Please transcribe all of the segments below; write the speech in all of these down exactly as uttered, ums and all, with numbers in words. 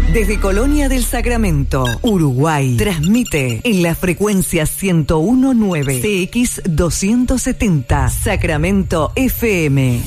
Desde Colonia del Sacramento, Uruguay, transmite en la frecuencia ciento uno punto nueve C X doscientos setenta, Sacramento F M.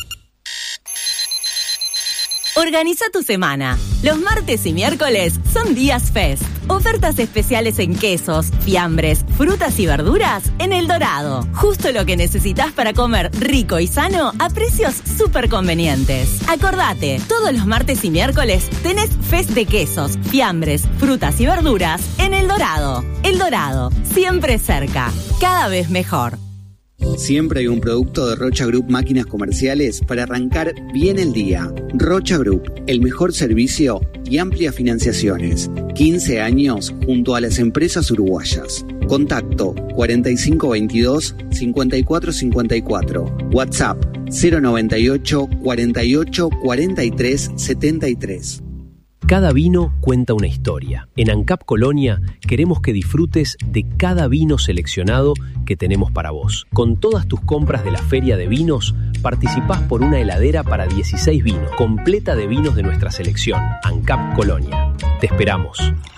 Organiza tu semana. Los martes y miércoles son días Fest. Ofertas especiales en quesos, fiambres, frutas y verduras en El Dorado. Justo lo que necesitas para comer rico y sano a precios súper convenientes. Acordate, todos los martes y miércoles tenés Fest de quesos, fiambres, frutas y verduras en El Dorado. El Dorado, siempre cerca, cada vez mejor. Siempre hay un producto de Rocha Group Máquinas Comerciales para arrancar bien el día. Rocha Group, el mejor servicio y amplias financiaciones. quince años junto a las empresas uruguayas. Contacto cuarenta y cinco veintidós, cincuenta y cuatro cincuenta y cuatro. WhatsApp cero noventa y ocho, cuarenta y ocho, cuarenta y tres, setenta y tres. Cada vino cuenta una historia. En ANCAP Colonia queremos que disfrutes de cada vino seleccionado que tenemos para vos. Con todas tus compras de la Feria de Vinos, participás por una heladera para dieciséis vinos, completa de vinos de nuestra selección. ANCAP Colonia. Te esperamos.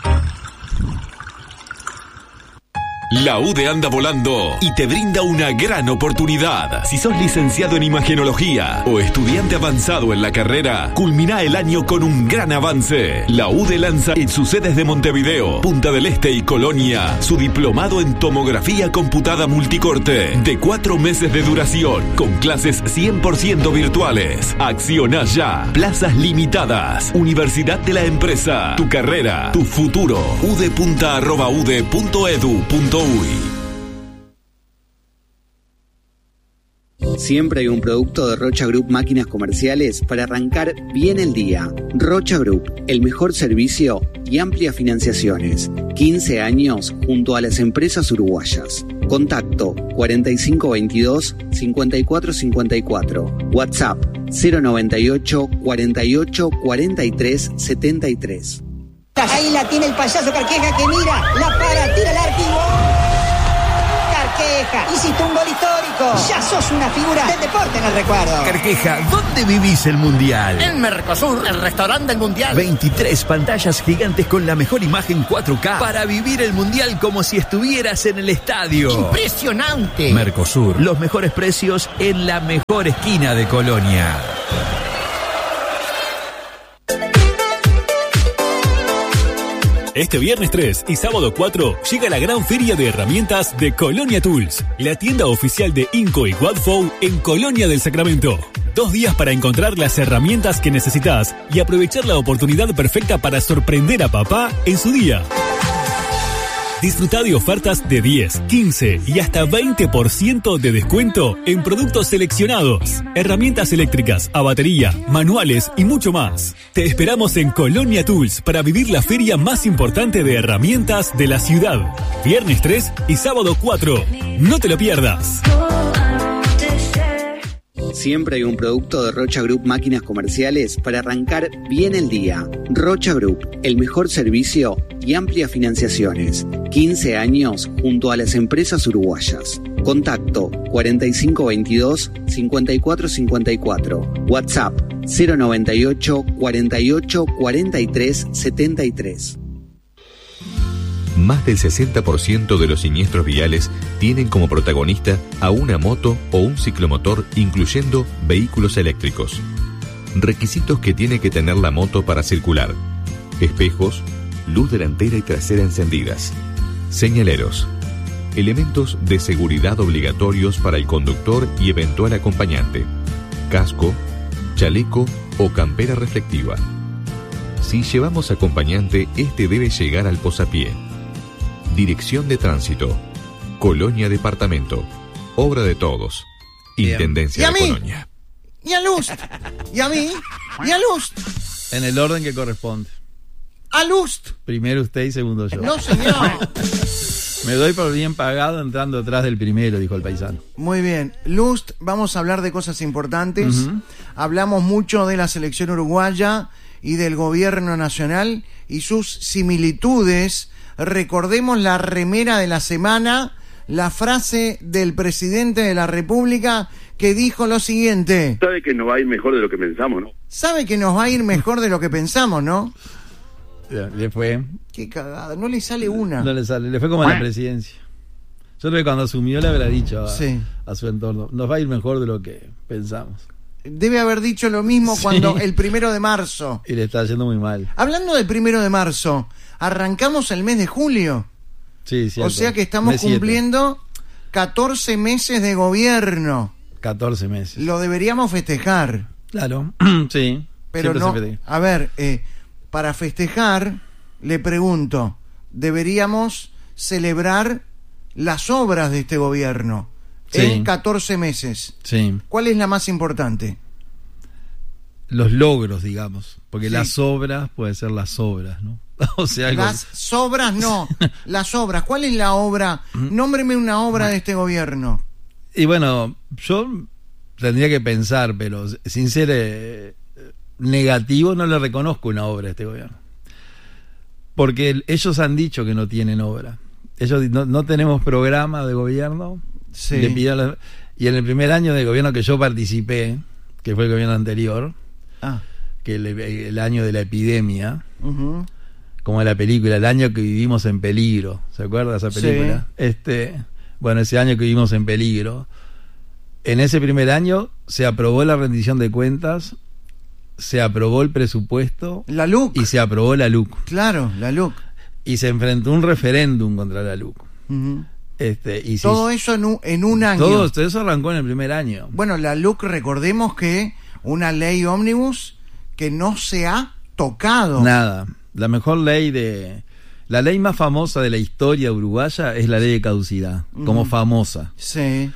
La U D E anda volando y te brinda una gran oportunidad. Si sos licenciado en imagenología o estudiante avanzado en la carrera, culmina el año con un gran avance. La U D E lanza en sus sedes de Montevideo, Punta del Este y Colonia su diplomado en tomografía computada multicorte de cuatro meses de duración con clases cien por ciento virtuales. Acciona ya. Plazas limitadas. Universidad de la Empresa. Tu carrera, tu futuro. udepunta arroba ude punto edu punto uy. Siempre hay un producto de Rocha Group Máquinas Comerciales para arrancar bien el día. Rocha Group, el mejor servicio y amplias financiaciones. quince años junto a las empresas uruguayas. Contacto cuarenta y cinco veintidós, cincuenta y cuatro cincuenta y cuatro. WhatsApp cero noventa y ocho, cuarenta y ocho, cuarenta y tres, setenta y tres. Ahí la tiene el payaso Carqueja que mira, la para, tira el arco y ¡gol! Carqueja, hiciste un gol histórico. Ya sos una figura del deporte en el recuerdo. Carqueja, ¿dónde vivís el Mundial? En Mercosur, el restaurante del Mundial. veintitrés pantallas gigantes con la mejor imagen cuatro K para vivir el Mundial como si estuvieras en el estadio. ¡Impresionante! Mercosur, los mejores precios en la mejor esquina de Colonia. Este viernes tres y sábado cuatro llega la gran feria de herramientas de Colonia Tools, la tienda oficial de Inco y Wadfow en Colonia del Sacramento. Dos días para encontrar las herramientas que necesitas y aprovechar la oportunidad perfecta para sorprender a papá en su día. Disfruta de ofertas de diez, quince y hasta veinte por ciento de descuento en productos seleccionados, herramientas eléctricas, a batería, manuales y mucho más. Te esperamos en Colonia Tools para vivir la feria más importante de herramientas de la ciudad. Viernes tres y sábado cuatro. No te lo pierdas. Siempre hay un producto de Rocha Group Máquinas Comerciales para arrancar bien el día. Rocha Group, el mejor servicio y amplias financiaciones. quince años junto a las empresas uruguayas. Contacto cuarenta y cinco veintidós, cincuenta y cuatro cincuenta y cuatro. WhatsApp cero noventa y ocho, cuarenta y ocho, cuarenta y tres, setenta y tres. Más del sesenta por ciento de los siniestros viales tienen como protagonista a una moto o un ciclomotor, incluyendo vehículos eléctricos. Requisitos que tiene que tener la moto para circular: espejos, luz delantera y trasera encendidas, señaleros, elementos de seguridad obligatorios para el conductor y eventual acompañante, casco, chaleco o campera reflectiva. Si llevamos acompañante, este debe llegar al posapié. Dirección de Tránsito, Colonia Departamento, obra de todos, Intendencia de Colonia. Y a Lust, y a mí, y a Lust. En el orden que corresponde. A Lust. Primero usted y segundo yo. No, señor. Me doy por bien pagado entrando atrás del primero, dijo el paisano. Muy bien. Lust, vamos a hablar de cosas importantes. Uh-huh. Hablamos mucho de la selección uruguaya y del gobierno nacional y sus similitudes. Recordemos la remera de la semana, la frase del presidente de la República que dijo lo siguiente. Sabe que nos va a ir mejor de lo que pensamos, ¿no? Sabe que nos va a ir mejor de lo que pensamos, ¿no? Le fue. Qué cagada, no le sale una. No le sale, le fue como a la presidencia. Yo creo que cuando asumió le habrá dicho a, sí. a su entorno, nos va a ir mejor de lo que pensamos. Debe haber dicho lo mismo sí. cuando el primero de marzo. Y le está yendo muy mal. Hablando del primero de marzo, arrancamos el mes de julio. Sí, cierto. O sea que estamos mes cumpliendo siete. catorce meses de gobierno. catorce meses. Lo deberíamos festejar. Claro, sí. Pero no, a ver, eh, para festejar, le pregunto, deberíamos celebrar las obras de este gobierno sí. en catorce meses. Sí. ¿Cuál es la más importante? Los logros, digamos, porque sí. las obras puede ser las obras, ¿no? O sea, algo... Las sobras no, las obras. ¿Cuál es la obra? Nómbreme una obra de este gobierno. Y bueno, yo tendría que pensar, pero sin ser eh, negativo, no le reconozco una obra a este gobierno. Porque ellos han dicho que no tienen obra. Ellos no, no tenemos programa de gobierno. Sí. Le pidieron, y en el primer año de gobierno que yo participé, que fue el gobierno anterior, ah. que el, el año de la epidemia, uh-huh. como la película, el año que vivimos en peligro, ¿se acuerda de esa película? Sí. Este, bueno, ese año que vivimos en peligro, en ese primer año se aprobó la rendición de cuentas, se aprobó el presupuesto, la L U C, y se aprobó la L U C. Claro, la L U C. Y se enfrentó un referéndum contra la L U C. Uh-huh. Este, y todo si, eso en un, en un año. Todo eso arrancó en el primer año. Bueno, la L U C, recordemos que una ley ómnibus que no se ha tocado. Nada. La mejor ley de... La ley más famosa de la historia uruguaya es la ley de caducidad, uh-huh. como famosa. Sí.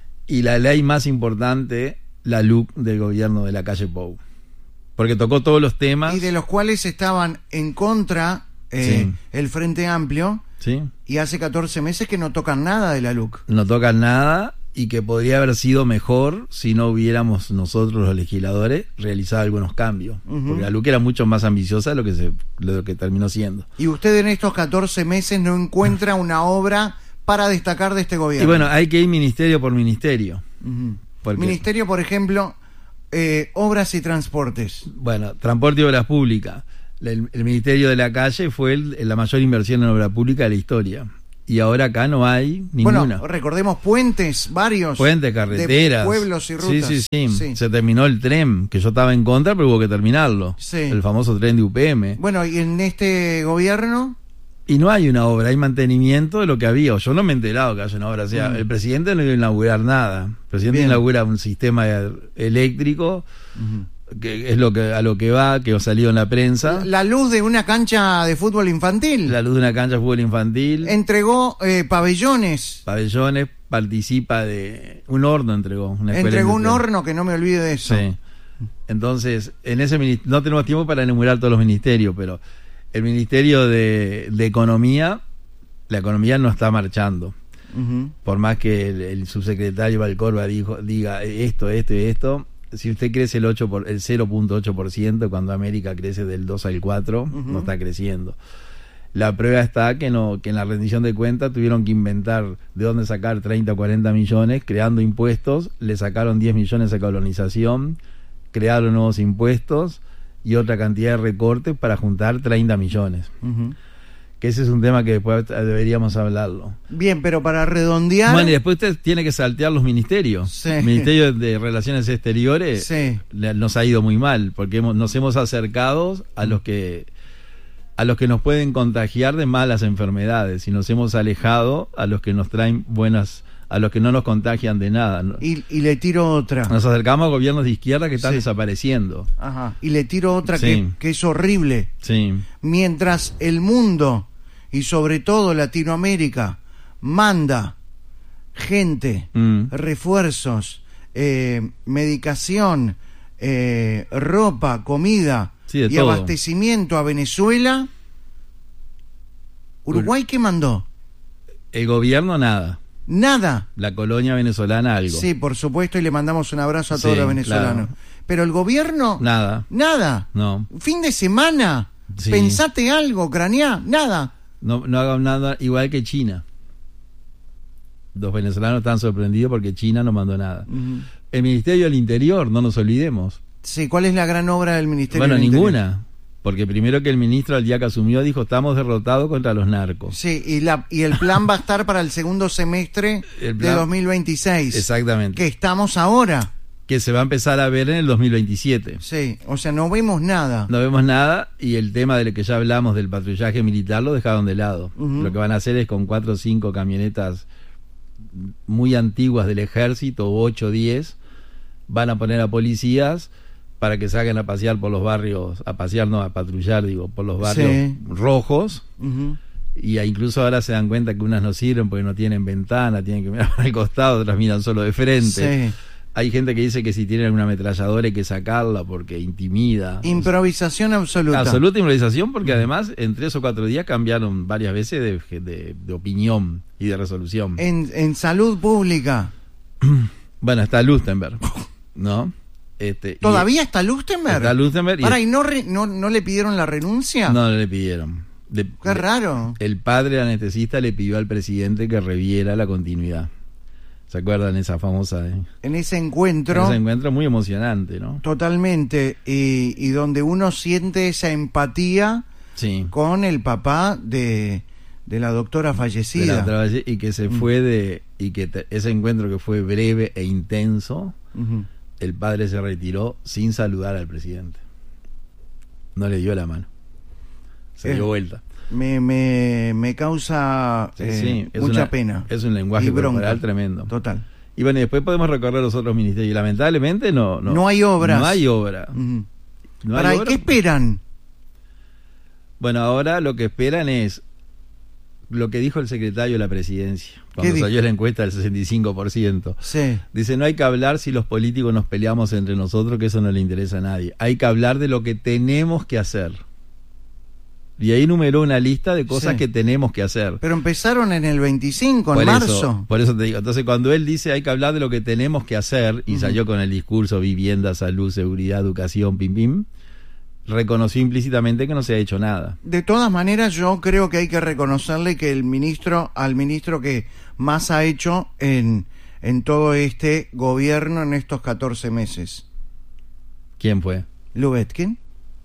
Y la ley más importante, la L U C del gobierno de la calle Pou. Porque tocó todos los temas. Y de los cuales estaban en contra eh, sí. el Frente Amplio. Sí. Y hace catorce meses que no tocan nada de la L U C. No tocan nada y que podría haber sido mejor si no hubiéramos nosotros los legisladores realizado algunos cambios. Uh-huh. Porque la L U C era mucho más ambiciosa de lo que, se, de lo que terminó siendo. ¿Y usted en estos catorce meses no encuentra una obra para destacar de este gobierno? Y bueno, hay que ir ministerio por ministerio. Uh-huh. Porque... Ministerio, por ejemplo, eh, obras y transportes. Bueno, transporte y obras públicas. El, el Ministerio de la Calle fue el, la mayor inversión en obra pública de la historia. Y ahora acá no hay ninguna. Bueno, recordemos puentes, varios. Puentes, carreteras. De pueblos y rutas. Sí, sí, sí, sí. Se terminó el tren, que yo estaba en contra, pero hubo que terminarlo. Sí. El famoso tren de U P M. Bueno, ¿y en este gobierno? Y no hay una obra, hay mantenimiento de lo que había. Yo no me he enterado que haya una obra. O sea, mm. el presidente no iba a inaugurar nada. El presidente Bien. inaugura un sistema eléctrico... Uh-huh. que es lo que a lo que va, que ha salido en la prensa. La luz de una cancha de fútbol infantil. La luz de una cancha de fútbol infantil. Entregó eh, pabellones. Pabellones, participa de... Un horno entregó. Una entregó un horno, que no me olvide de eso. Sí. Entonces, en ese no tenemos tiempo para enumerar todos los ministerios, pero el Ministerio de, de Economía, la economía no está marchando. Uh-huh. Por más que el, el subsecretario Valcorba dijo, diga esto, esto y esto... Si usted crece el ocho por, el cero punto ocho por ciento cuando América crece del dos al cuatro, uh-huh. no está creciendo. La prueba está que no que en la rendición de cuentas tuvieron que inventar de dónde sacar treinta o cuarenta millones, creando impuestos, le sacaron diez millones a colonización, crearon nuevos impuestos y otra cantidad de recortes para juntar treinta millones. Uh-huh. Que ese es un tema que después deberíamos hablarlo. Bien, pero para redondear... Bueno, y después usted tiene que saltear los ministerios. Sí. El Ministerio de Relaciones Exteriores sí. nos ha ido muy mal, porque hemos, nos hemos acercado a los que a los que nos pueden contagiar de malas enfermedades y nos hemos alejado a los que nos traen buenas, a los que no nos contagian de nada. Y, y le tiro otra. Nos acercamos a gobiernos de izquierda que están sí. desapareciendo. Ajá. Y le tiro otra sí. que, que es horrible. Sí. Mientras el mundo y sobre todo Latinoamérica manda gente, mm. refuerzos, eh, medicación, eh, ropa, comida sí, y todo. abastecimiento a Venezuela, ¿Uruguay qué mandó? El gobierno nada. Nada. La colonia venezolana algo. Sí, por supuesto, y le mandamos un abrazo a todos sí, los venezolanos. Claro. Pero el gobierno... Nada. Nada. No. Fin de semana. Sí. Pensate algo, craneá. Nada. No, no hagan nada igual que China. Los venezolanos están sorprendidos porque China no mandó nada. Uh-huh. El Ministerio del Interior, no nos olvidemos. Sí, ¿cuál es la gran obra del Ministerio bueno, del Interior? Bueno, ninguna. Porque primero que el ministro al día que asumió dijo, estamos derrotados contra los narcos. Sí, y, la, y el plan va a estar para el segundo semestre El plan- de dos mil veintiséis. Exactamente. Que estamos ahora. Que se va a empezar a ver en el dos mil veintisiete. Sí, o sea, no vemos nada. No vemos nada y el tema del que ya hablamos del patrullaje militar lo dejaron de lado. Ujú. Lo que van a hacer es con cuatro o cinco camionetas muy antiguas del ejército, ocho o diez, van a poner a policías para que salgan a pasear por los barrios, a pasear no, a patrullar, digo, por los barrios Sí. rojos. Ujú. Y incluso ahora se dan cuenta que unas no sirven porque no tienen ventana, tienen que mirar para el costado, otras miran solo de frente. Sí. Hay gente que dice que si tienen una ametralladora hay que sacarla porque intimida. Improvisación absoluta. Absoluta improvisación, porque además en tres o cuatro días cambiaron varias veces de, de, de opinión y de resolución. En, en salud pública. Bueno, está Lustenberg, ¿no? Este, y- ¿Todavía está Lustenberg? Está Lustenberg y- Ahora, ¿y no, re- no, no le pidieron la renuncia? No le pidieron. De- Qué raro. El padre anestesista le pidió al presidente que reviera la continuidad. ¿Se acuerdan esa famosa? eh? En ese encuentro, Ese encuentro muy emocionante, ¿no? totalmente, y, y donde uno siente esa empatía Sí. con el papá de, de la doctora De la fallecida. otra vez, y que se fue de y que te- ese encuentro que fue breve e intenso, Ujú. el padre se retiró sin saludar al presidente. No le dio la mano. Se Eh, dio vuelta. Me, me, me causa Sí, eh, sí, es mucha una- pena. Es un lenguaje y bronca. corporal tremendo. Total. Y bueno, y después podemos recorrer los otros ministerios. Y lamentablemente no, no, No hay obras. No hay obra. Ujú. No Pará, hay ¿y obra. qué esperan? Bueno, ahora lo que esperan es lo que dijo el secretario de la presidencia cuando dijo? salió la encuesta del sesenta y cinco por ciento. Sí. Dice, no hay que hablar si los políticos nos peleamos entre nosotros, que eso no le interesa a nadie. Hay que hablar de lo que tenemos que hacer. Y ahí numeró una lista de cosas Sí. que tenemos que hacer. Pero empezaron en el veinticinco, en Por marzo. eso, por eso te digo. Entonces, cuando él dice hay que hablar de lo que tenemos que hacer, y Ujú. salió con el discurso vivienda, salud, seguridad, educación, pim, pim, reconoció implícitamente que no se ha hecho nada. De todas maneras, yo creo que hay que reconocerle que el ministro, al ministro que más ha hecho en, en todo este gobierno en estos catorce meses. ¿Quién fue? Lubetkin.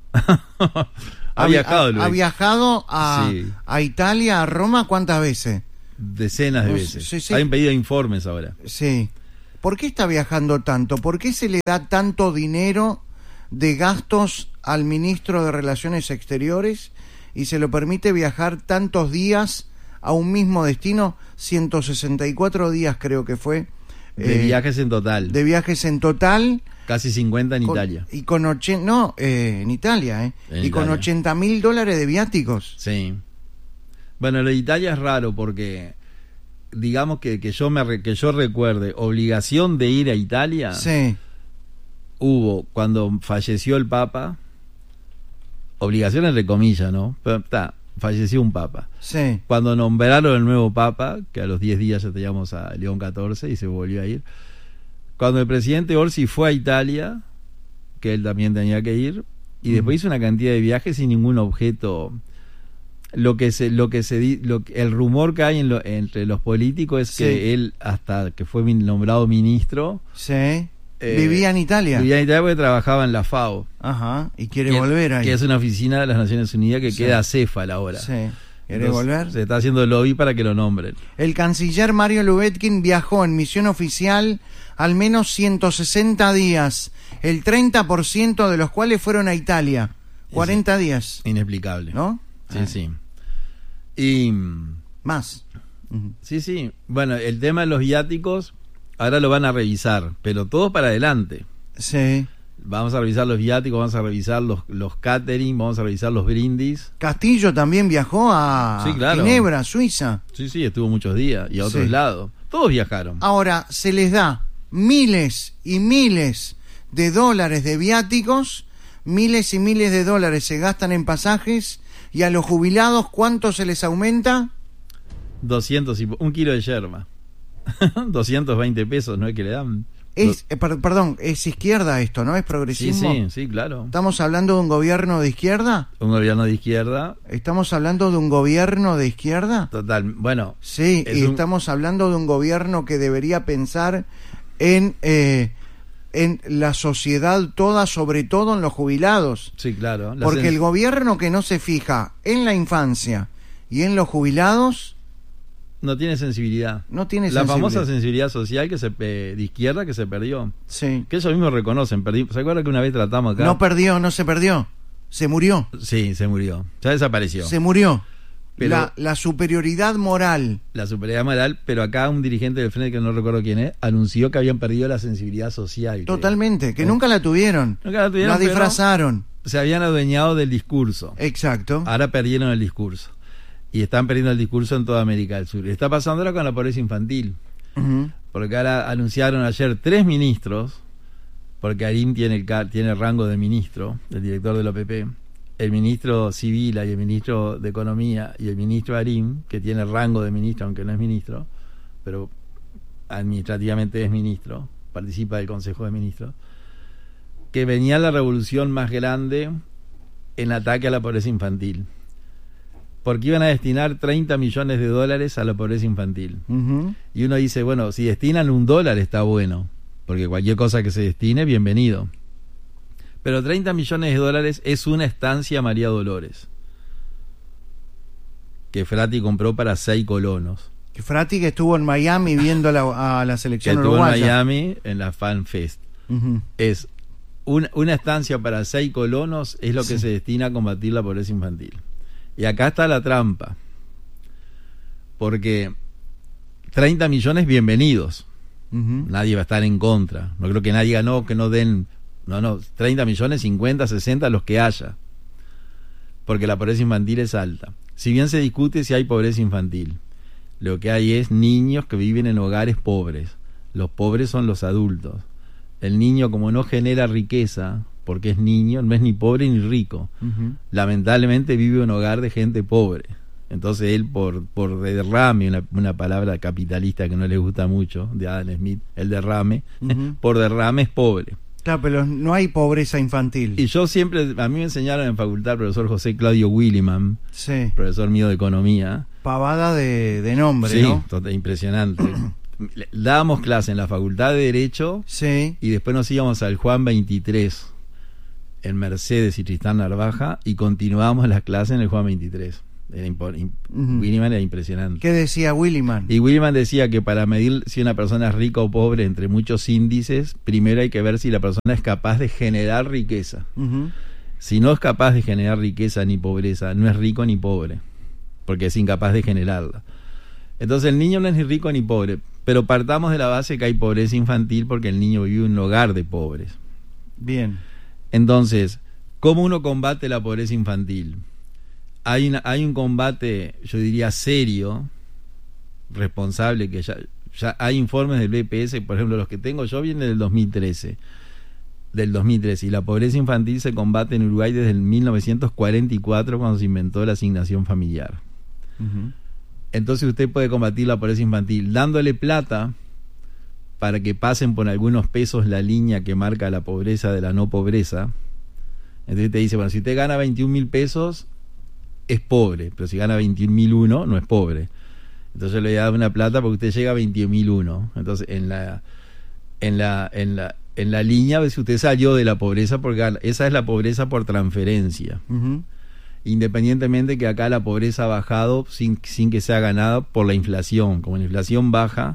Ha viajado, ha, Luis. ha viajado a, Sí. a Italia, a Roma, ¿cuántas veces? Decenas de No, veces. sí, sí. Hay un pedido de informes ahora. Sí. ¿Por qué está viajando tanto? ¿Por qué se le da tanto dinero de gastos al ministro de Relaciones Exteriores y se lo permite viajar tantos días a un mismo destino? ciento sesenta y cuatro días creo que fue. De eh, viajes en total. De viajes en total. Casi cincuenta en con- Italia. Y con ochenta, no, eh, en Italia, ¿eh? En y con Italia. ochenta mil dólares de viáticos. Sí. Bueno, lo de Italia es raro porque, digamos que, que, yo, me, re- que yo recuerde, obligación de ir a Italia Sí. hubo cuando falleció el Papa, obligación entre comillas, ¿no? Pero está, falleció un Papa. Sí. Cuando nombraron el nuevo Papa, que a los diez días ya teníamos a León catorce y se volvió a ir. Cuando el presidente Orsi fue a Italia, que él también tenía que ir, y Mm. después hizo una cantidad de viajes sin ningún objeto. Lo que se, lo que se di- lo que- el rumor que hay en lo- entre los políticos es Sí. que él, hasta que fue min- nombrado ministro, Sí. eh, Vivía en Italia. vivía en Italia porque trabajaba en la FAO. Ajá. Y quiere que, volver ahí. que es una oficina de las Naciones Unidas que Sí. queda acéfala ahora. Sí. ¿Quiere Entonces, volver? Se está haciendo lobby para que lo nombren. El canciller Mario Lubetkin viajó en misión oficial al menos ciento sesenta días, el treinta por ciento de los cuales fueron a Italia. cuarenta días, Inexplicable. ¿no? Sí, Ah. sí. Y Más. Ujú. sí, sí. Bueno, el tema de los viáticos ahora lo van a revisar, pero todo para adelante. Sí. Vamos a revisar los viáticos, vamos a revisar los, los catering, vamos a revisar los brindis. Castillo también viajó a Sí, claro. Ginebra, Suiza. Sí, sí, estuvo muchos días y a otros Sí. lados. Todos viajaron. Ahora, se les da miles y miles de dólares de viáticos, miles y miles de dólares se gastan en pasajes, y a los jubilados, ¿cuánto se les aumenta? doscientos y, un kilo de yerba. doscientos veinte pesos, ¿no es que le dan? Es, eh, per- perdón, es izquierda esto, ¿no? Es Sí, progresismo. sí, sí, claro. ¿Estamos hablando de un gobierno de izquierda? Un gobierno de izquierda, ¿Estamos hablando de un gobierno de izquierda? total. Bueno, Sí, Es y un- estamos hablando de un gobierno que debería pensar en eh, en la sociedad toda, sobre todo en los jubilados. Sí, claro. Porque sen- el gobierno que no se fija en la infancia y en los jubilados no tiene sensibilidad. no tiene La sensibilidad. famosa sensibilidad social que se eh, de izquierda que se perdió. Sí. Que ellos mismos reconocen. Perdí, ¿se acuerda que una vez tratamos acá? No perdió, no se perdió. Se murió. Sí, se murió. Ya desapareció. Se murió. Pero- la, la superioridad moral. La superioridad moral, pero acá un dirigente del Frente, que no recuerdo quién es, anunció que habían perdido la sensibilidad social. Totalmente, que Eh, nunca la tuvieron. Nunca la tuvieron, La pero disfrazaron. se habían adueñado del discurso. Exacto. Ahora perdieron el discurso. Y están perdiendo el discurso en toda América del Sur. Está pasando ahora con la pobreza infantil. Ujú. Porque ahora anunciaron ayer tres ministros, porque Arim tiene el, ca- tiene el rango de ministro, el director del O P P, el ministro Civila y el ministro de Economía y el ministro Arim, que tiene el rango de ministro, aunque no es ministro, pero administrativamente es ministro, participa del Consejo de Ministros, que venía la revolución más grande en ataque a la pobreza infantil. Porque iban a destinar treinta millones de dólares a la pobreza infantil. Ujú. Y uno dice, bueno, si destinan un dólar está bueno, porque cualquier cosa que se destine, bienvenido. Pero treinta millones de dólares es una estancia María Dolores, que Frati compró para seis colonos. Que Frati, que estuvo en Miami viendo a la, a la Que selección estuvo en uruguaya. Miami en la Fan Fest. Ujú. Es una, una estancia para seis colonos, es lo que Sí. se destina a combatir la pobreza infantil. Y acá está la trampa, porque treinta millones bienvenidos, Ujú. nadie va a estar en contra, no creo que nadie ganó que no den, no, no, treinta millones, cincuenta, sesenta, los que haya, porque la pobreza infantil es alta. Si bien se discute si hay pobreza infantil, lo que hay es niños que viven en hogares pobres. Los pobres son los adultos. El niño, como no genera riqueza, porque es niño, no es ni pobre ni rico, Ujú. lamentablemente vive en un hogar de gente pobre. Entonces él, por, por derrame, una, una palabra capitalista que no le gusta mucho, de Adam Smith, el derrame, Ujú. por derrame es pobre. Claro, pero no hay pobreza infantil. Y yo siempre, a mí me enseñaron en facultad el profesor José Claudio Williman, Sí. profesor mío de economía. Pavada de, de nombre, Sí, ¿no? tot- impresionante. Le- Dábamos clase en la Facultad de Derecho Sí. y después nos íbamos al Juan veintitrés en Mercedes y Tristán Narvaja y continuábamos las clases en el Juan veintitrés. Era impo- im- Ujú. Williman era impresionante. ¿Qué decía Williman? Y Williman decía que para medir si una persona es rica o pobre entre muchos índices, primero hay que ver si la persona es capaz de generar riqueza. Ujú. Si no es capaz de generar riqueza ni pobreza, no es rico ni pobre, porque es incapaz de generarla. Entonces el niño no es ni rico ni pobre, pero partamos de la base que hay pobreza infantil porque el niño vive en un hogar de pobres. Bien. Entonces, ¿cómo uno combate la pobreza infantil? Hay, una, hay un combate, yo diría, serio, responsable, que ya, ya hay informes del B P S, por ejemplo, los que tengo yo vienen del dos mil trece. Del dos mil trece. Y la pobreza infantil se combate en Uruguay desde el mil novecientos cuarenta y cuatro, cuando se inventó la asignación familiar. Ujú. Entonces usted puede combatir la pobreza infantil dándole plata para que pasen por algunos pesos la línea que marca la pobreza de la no pobreza. Entonces te dice, bueno, si usted gana veintiún mil pesos, es pobre, pero si gana veintiún mil uno, no es pobre. Entonces yo le voy a dar una plata porque usted llega a veintiún mil uno. Entonces en la, en la, en la, en la línea ve si usted salió de la pobreza, porque gana. Esa es la pobreza por transferencia. Ujú. Independientemente que acá la pobreza ha bajado sin, sin que sea ganada por la inflación. Como la inflación baja,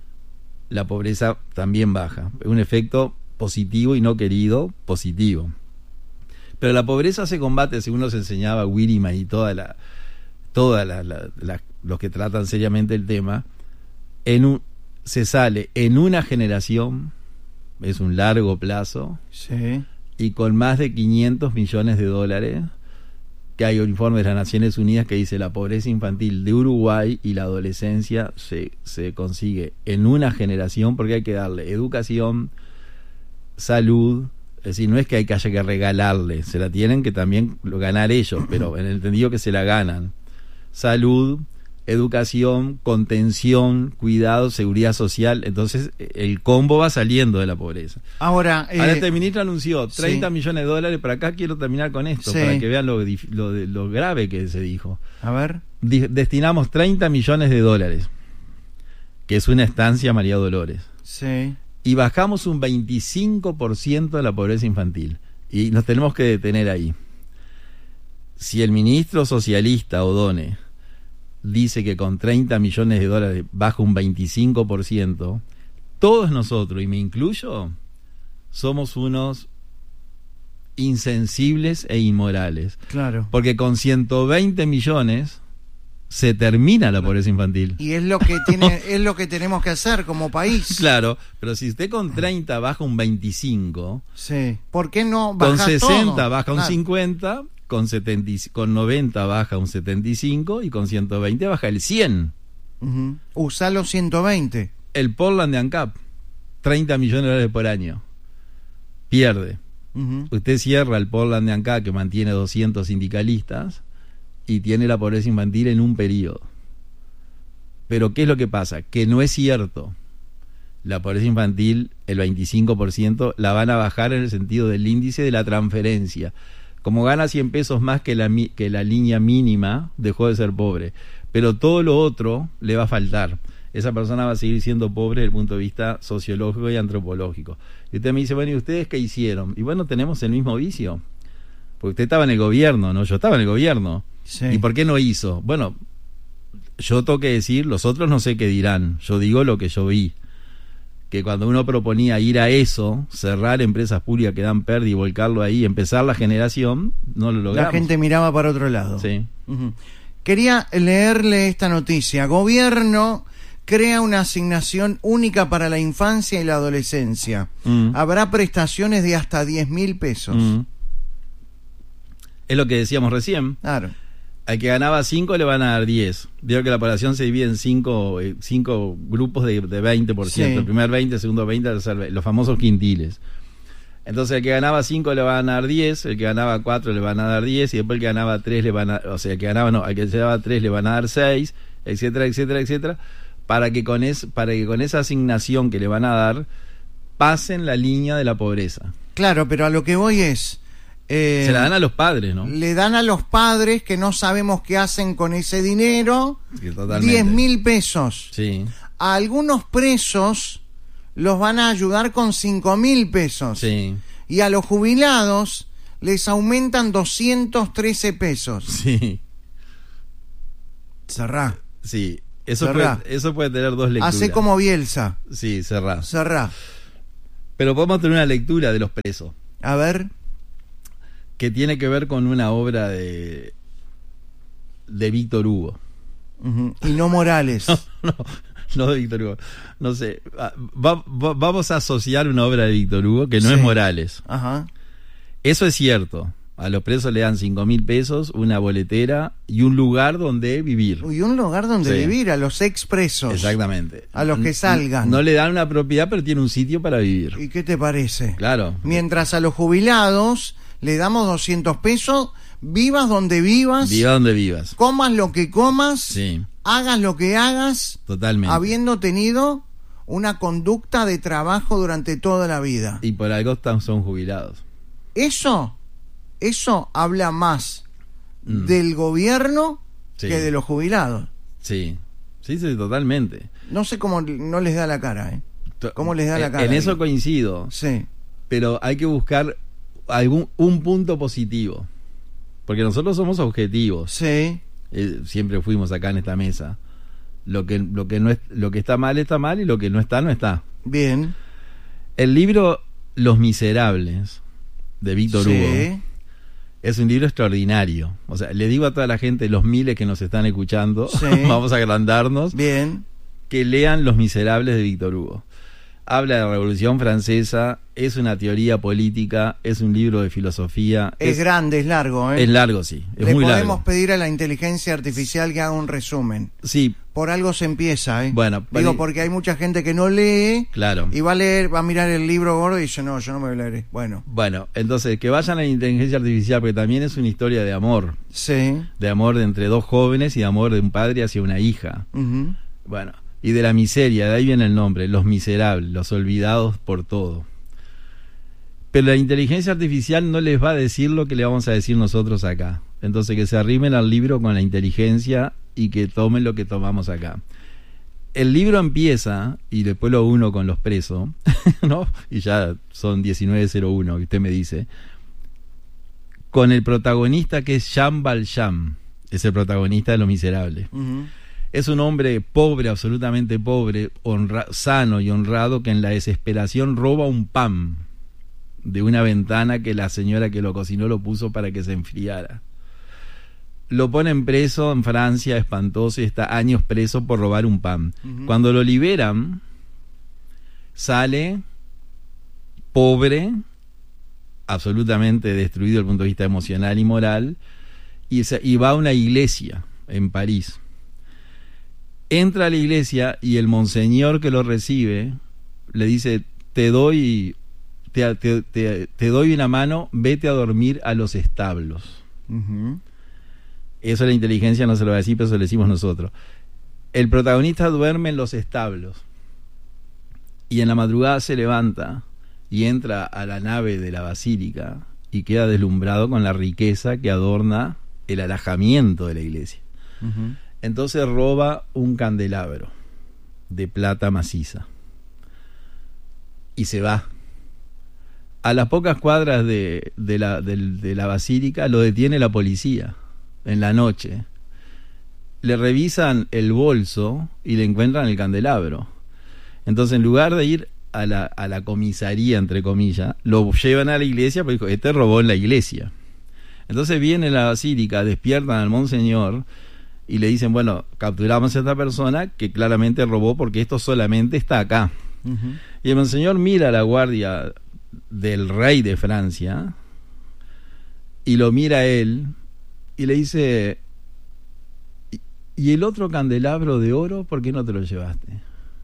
la pobreza también baja. Es un efecto positivo y no querido, positivo. Pero la pobreza se combate, según nos enseñaba Williman y toda la, toda la, la, la, los que tratan seriamente el tema, en un, se sale en una generación, es un largo plazo, Sí. y con más de quinientos millones de dólares, que hay un informe de las Naciones Unidas que dice la pobreza infantil de Uruguay y la adolescencia se, se consigue en una generación, porque hay que darle educación, salud, es decir, no es que hay que haya que regalarle, se la tienen que también ganar ellos, pero en el entendido que se la ganan. Salud, educación, contención, cuidado, seguridad social. Entonces el combo va saliendo de la pobreza. Ahora, eh, Ahora este ministro anunció treinta sí. millones de dólares. Para acá quiero terminar con esto, Sí. para que vean lo, dif- lo, de- lo grave que se dijo. a ver. Di- destinamos treinta millones de dólares, que es una estancia María Dolores. Sí. y bajamos un veinticinco por ciento de la pobreza infantil. Y nos tenemos que detener ahí. Si el ministro socialista O'Donnell dice que con treinta millones de dólares baja un veinticinco por ciento, todos nosotros, y me incluyo, somos unos insensibles e inmorales. Claro. Porque con ciento veinte millones se termina la pobreza infantil. Y es lo que tiene, es lo que tenemos que hacer como país. Claro, pero si usted con treinta baja un veinticinco, sí. ¿Por qué no baja con sesenta todo? baja un Claro. cincuenta, con setenta, con noventa baja un setenta y cinco y con ciento veinte baja el cien. Uh-huh. Usa los ciento veinte. El Portland de ANCAP, treinta millones de dólares por año. Pierde. Uh-huh. Usted cierra el Portland de ANCAP, que mantiene doscientos sindicalistas, y tiene la pobreza infantil en un periodo. Pero ¿qué es lo que pasa? Que no es cierto. La pobreza infantil, el veinticinco por ciento, la van a bajar en el sentido del índice de la transferencia. Como gana cien pesos más que la, que la línea mínima, dejó de ser pobre. Pero todo lo otro le va a faltar. Esa persona va a seguir siendo pobre desde el punto de vista sociológico y antropológico. Y usted me dice, bueno, ¿y ustedes qué hicieron? Y bueno, tenemos el mismo vicio. Porque usted estaba en el gobierno, ¿no? Yo estaba en el gobierno. Sí. ¿Y por qué no hizo? Bueno, yo tengo que decir, los otros no sé qué dirán. Yo digo lo que yo vi. Que cuando uno proponía ir a eso, cerrar empresas públicas que dan pérdida y volcarlo ahí, empezar la generación, no lo logramos. La gente miraba para otro lado. Sí. Uh-huh. Quería leerle esta noticia. Gobierno crea una asignación única para la infancia y la adolescencia. Mm. Habrá prestaciones de hasta diez mil pesos. Mm. Es lo que decíamos recién. Claro. Al que ganaba cinco le van a dar diez. Veo que la población se divide en cinco, eh, cinco grupos de, de veinte por ciento. Sí. El primer veinte, el segundo veinte, el tercer veinte, los famosos quintiles. Entonces el que ganaba cinco le van a dar diez, el que ganaba cuatro le van a dar diez, y después el que ganaba tres le van a, o sea, el que ganaba no, al que se daba tres le van a dar seis, etcétera, etcétera, etcétera, para que con es, para que con esa asignación que le van a dar pasen la línea de la pobreza. Claro, pero a lo que voy es... Eh, se la dan a los padres, ¿no? Le dan a los padres que no sabemos qué hacen con ese dinero, Sí, totalmente. diez mil pesos. Sí. A algunos presos los van a ayudar con cinco mil pesos. Sí. Y a los jubilados les aumentan doscientos trece pesos. Sí. Cerrá. Sí. Eso Cerrá. puede, eso puede tener dos lecturas. Hacé como Bielsa. Sí, cerrá. Cerrá. Pero podemos tener una lectura de los presos. A ver. Que tiene que ver con una obra de de Víctor Hugo. Uh-huh. Y no Morales. No, no, no de Víctor Hugo. No sé. Va, va, vamos a asociar una obra de Víctor Hugo que no Sí. es Morales. Ajá. Eso es cierto. A los presos le dan cinco mil pesos, una boletera y un lugar donde vivir. Y un lugar donde Sí. vivir a los expresos. Exactamente. A los que salgan. No le dan una propiedad, pero tiene un sitio para vivir. ¿Y qué te parece? Claro. Mientras a los jubilados le damos doscientos pesos, vivas donde vivas, Viva donde vivas. comas lo que comas, Sí, hagas lo que hagas, totalmente. habiendo tenido una conducta de trabajo durante toda la vida. Y por algo están, son jubilados. Eso, eso habla más Mm. del gobierno Sí. que de los jubilados. Sí, sí, sí, totalmente. No sé cómo no les da la cara, ¿eh? ¿Cómo les da la En- cara? En ahí? eso coincido. Sí. Pero hay que buscar algún un punto positivo. Porque nosotros somos objetivos. Sí. Eh, siempre fuimos acá en esta mesa. Lo que, lo que no es, lo que está mal está mal y lo que no está no está. Bien. El libro Los Miserables de Víctor Sí. Hugo es un libro extraordinario. O sea, le digo a toda la gente, los miles que nos están escuchando, Sí. vamos a agrandarnos, Bien. que lean Los Miserables de Víctor Hugo. Habla de la Revolución Francesa, es una teoría política, es un libro de filosofía. Es, grande, es largo, ¿eh? Es largo, sí. Es Le muy podemos largo. pedir a la inteligencia artificial que haga un resumen. Sí, Por algo se empieza, ¿eh? Bueno, Digo, vale. porque hay mucha gente que no lee claro. y va a leer, va a mirar el libro gordo y dice, no, yo no me voy a leer. Bueno, Bueno, entonces, que vayan a la inteligencia artificial, porque también es una historia de amor. sí. De amor de entre dos jóvenes y de amor de un padre hacia una hija. Ujú. Bueno, y de la miseria, de ahí viene el nombre, los miserables, los olvidados por todo. Pero la inteligencia artificial no les va a decir lo que le vamos a decir nosotros acá. Entonces que se arrimen al libro con la inteligencia y que tomen lo que tomamos acá. el libro empieza, y después lo uno con los presos, ¿no? Y ya son diecinueve cero uno, que usted me dice, con el protagonista que es Jean Valjean, es el protagonista de Los Miserables. Uh-huh. Es un hombre pobre, absolutamente pobre, honra, sano y honrado, que en la desesperación roba un pan de una ventana que la señora que lo cocinó lo puso para que se enfriara. Lo ponen preso en Francia, espantoso, y está años preso por robar un pan. Uh-huh. Cuando lo liberan, sale pobre, absolutamente destruido desde el punto de vista emocional y moral, y, se, y va a una iglesia en París. Entra a la iglesia y el monseñor que lo recibe le dice: te doy, te, te, te, te doy una mano, vete a dormir a los establos. Uh-huh. Eso la inteligencia no se lo va a decir, pero eso lo decimos nosotros. El protagonista duerme en los establos y en la madrugada se levanta y entra a la nave de la basílica y queda deslumbrado con la riqueza que adorna el alajamiento de la iglesia. Uh-huh. Entonces roba un candelabro de plata maciza y se va. A las pocas cuadras de, de, la, de, de la basílica lo detiene la policía en la noche. Le revisan el bolso y le encuentran el candelabro. Entonces, en lugar de ir a la, a la comisaría, entre comillas, lo llevan a la iglesia, porque dijo: este robó en la iglesia. Entonces viene la basílica, despiertan al monseñor y le dicen: bueno, capturamos a esta persona que claramente robó, porque esto solamente está acá. Uh-huh. Y el monseñor mira a la guardia del rey de Francia y lo mira a él y le dice: ¿y el otro candelabro de oro, por qué no te lo llevaste?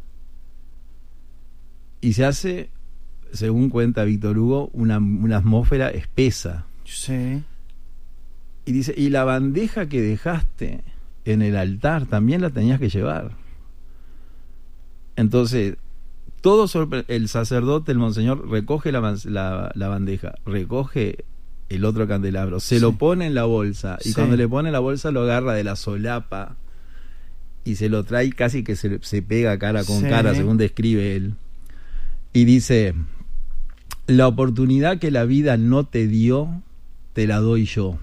Y se hace, según cuenta Víctor Hugo, una, una atmósfera espesa. Sí. Y dice: y la bandeja que dejaste en el altar también la tenías que llevar. Entonces, todo sorpre- el sacerdote, el monseñor, recoge la, la, la bandeja, recoge el otro candelabro, se sí. lo pone en la bolsa, y sí. cuando le pone la bolsa lo agarra de la solapa y se lo trae, casi que se, se pega cara con sí. cara, según describe él, y dice: la oportunidad que la vida no te dio, te la doy yo,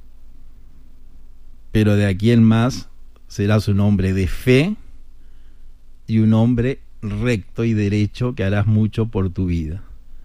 pero de aquí en más serás un hombre de fe y un hombre recto y derecho, que harás mucho por tu vida.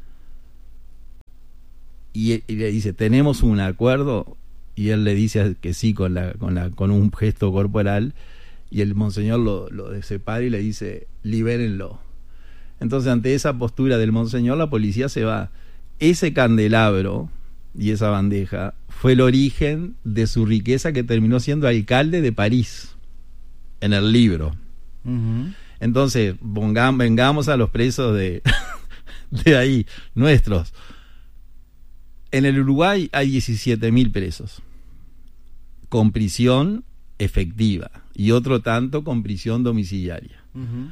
Y, y le dice: ¿tenemos un acuerdo? Y él le dice que sí, con la, con la, con un gesto corporal, y el monseñor lo, lo separa y le dice: libérenlo. Entonces, ante esa postura del monseñor, la policía se va. Ese candelabro y esa bandeja fue el origen de su riqueza, que terminó siendo alcalde de París en el libro. Uh-huh. Entonces, pongamos, vengamos a los presos de, de ahí, nuestros. En el Uruguay hay diecisiete mil presos con prisión efectiva y otro tanto con prisión domiciliaria. Uh-huh.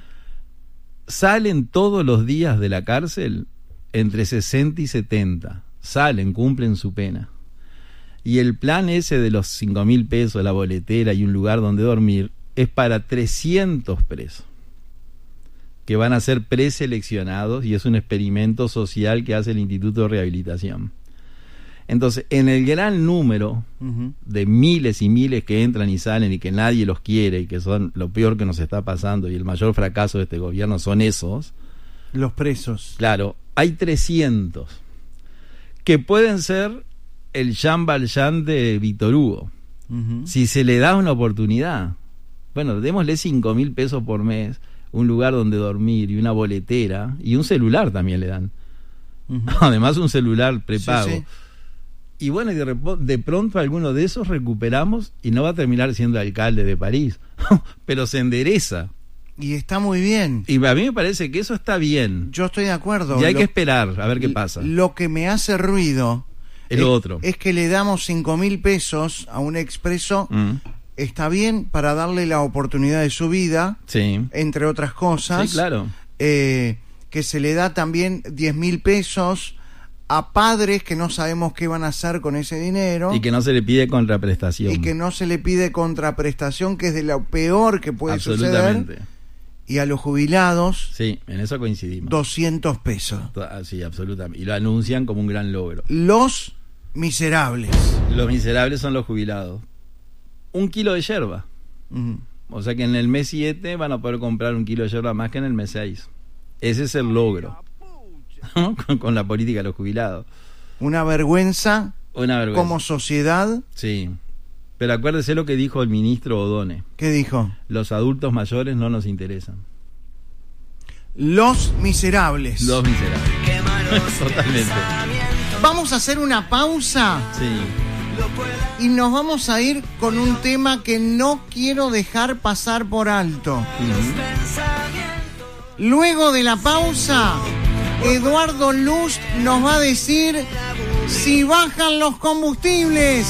Salen todos los días de la cárcel entre sesenta y setenta. Salen, cumplen su pena. Y el plan ese de los cinco mil pesos, la boletera y un lugar donde dormir, es para trescientos presos que van a ser preseleccionados, y es un experimento social que hace el Instituto de Rehabilitación. Entonces, en el gran número uh-huh. de miles y miles que entran y salen y que nadie los quiere, y que son lo peor que nos está pasando, y el mayor fracaso de este gobierno son esos, los presos. Claro, hay trescientos que pueden ser el Jean Valjean de Víctor Hugo, uh-huh. si se le da una oportunidad. Bueno, démosle cinco mil pesos por mes, un lugar donde dormir y una boletera, y un celular también le dan. Uh-huh. Además, un celular prepago. Sí, sí. Y bueno, y de, de pronto alguno de esos recuperamos, y no va a terminar siendo alcalde de París, pero se endereza. Y está muy bien. Y a mí me parece que eso está bien. Yo estoy de acuerdo. Y hay lo, que esperar a ver qué pasa. Lo que me hace ruido es, lo otro. es que le damos cinco mil pesos a un expreso. Mm. Está bien, para darle la oportunidad de su vida, sí. entre otras cosas. Sí, claro. Eh, que se le da también diez mil pesos a padres que no sabemos qué van a hacer con ese dinero. Y que no se le pide contraprestación. Y que no se le pide contraprestación, que es de lo peor que puede suceder. y a los jubilados... Sí, en eso coincidimos. doscientos pesos. Sí, absolutamente. Y lo anuncian como un gran logro. Los miserables. Los miserables son los jubilados. Un kilo de yerba. Uh-huh. O sea que en el mes siete van a poder comprar un kilo de yerba más que en el mes seis. Ese es el logro. ¿No? con, con la política de los jubilados. Una vergüenza, Una vergüenza como sociedad. Sí. Pero acuérdese lo que dijo el ministro Odone. ¿Qué dijo? Los adultos mayores no nos interesan. Los miserables. Los miserables. Totalmente. Vamos a hacer una pausa. Sí. Y nos vamos a ir con un tema que no quiero dejar pasar por alto. Uh-huh. Luego de la pausa, Eduardo Luz nos va a decir si bajan los combustibles.